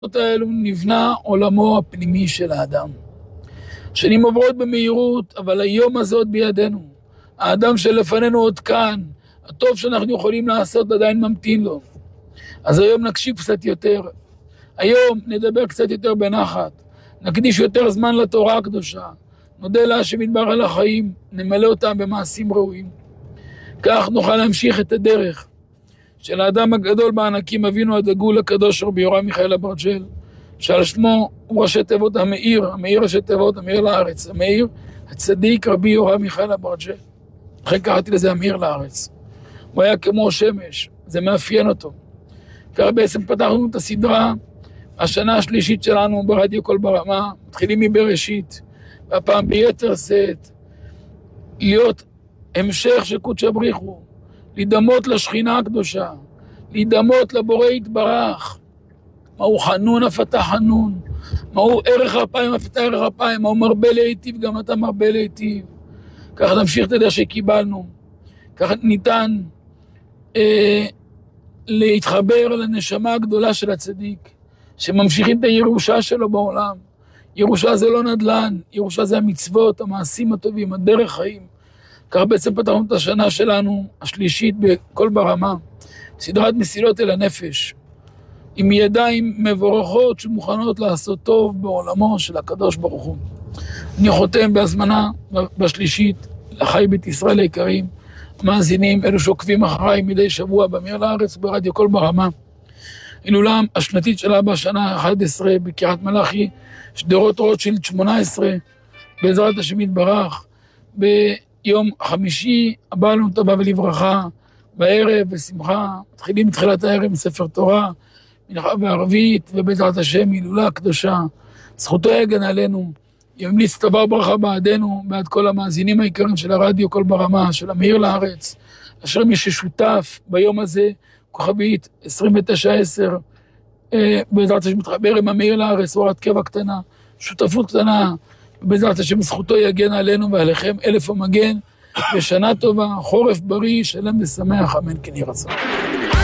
האלו נבנה עולמו הפנימי של האדם. שנים עוברות במהירות, אבל היום הזה עוד בידינו. האדם שלפנינו עוד כאן, הטוב שאנחנו יכולים לעשות עדיין ממתין לו. אז היום נקשיב קצת יותר. היום נדבר קצת יותר בנחת. נקדיש יותר זמן לתורה הקדושה. נודה לה שמדבר על החיים, נמלא אותם במעשים ראויים. כך נוכל להמשיך את הדרך של האדם הגדול בענקים, אבינו הדגול הקדוש רבי יורם מיכאל אברג'ל, שעל שמו הוא ראשי תיבות המאיר, המאיר ראשי תיבות, המאיר לארץ, המאיר הצדיק רבי יורם מיכאל אברג'ל. אחרי קראתי לזה המאיר לארץ. הוא היה כמו שמש, זה מאפיין אותו. כך בעצם פתחנו את הסדרה, השנה השלישית שלנו ברדיו קול ברמה, מתחילים מבראשית, והפעם ביתר שאת, להיות המשך של קודש בריחו, להידמות לשכינה הקדושה, להידמות לבורא יתברך. מהו חנון אף אתה חנון, מהו ערך אפיים אף אתה ערך אפיים, מהו מרבה להיטיב גם אתה מרבה להיטיב. ככה נמשיך את הדרך שקיבלנו, ככה ניתן להתחבר לנשמה הגדולה של הצדיק, שממשיכים את הירושה שלו בעולם. ירושה זה לא נדל"ן, ירושה זה המצוות, המעשים הטובים, הדרך חיים. כך בעצם פתחנו את השנה שלנו, השלישית בקול ברמה, סדרת מסילות אל הנפש, עם ידיים מבורכות שמוכנות לעשות טוב בעולמו של הקדוש ברוך הוא. אני חותם בהזמנה בשלישית לחי בית ישראל היקרים, המאזינים, אלו שעוקבים אחריי מדי שבוע במאיר לארץ ברדיו קול ברמה. הילולה השנתית שלה בשנה ה-11 בקריית מלאכי, שדרות רוטשילד 18, בעזרת השם יתברך, ביום חמישי הבא לנו טובה ולברכה, בערב בשמחה, מתחילים מתחילת הערב מספר תורה, מנחה בערבית, ובעזרת השם הילולה הקדושה, זכותו יגן עלינו, ימליץ טובה וברכה בעדנו, בעד כל המאזינים העיקריים של הרדיו קול ברמה, של המאיר לארץ, אשר מי ששותף ביום הזה, כוכבית 2910, בעזרת השם מתחבר עם המאיר לארץ, הוראת קבע קטנה, שותפות קטנה, ובעזרת השם זכותו יגן עלינו ועליכם אלף המגן, ושנה טובה, חורף בריא, שלם ושמח, אמן כן יהי רצון.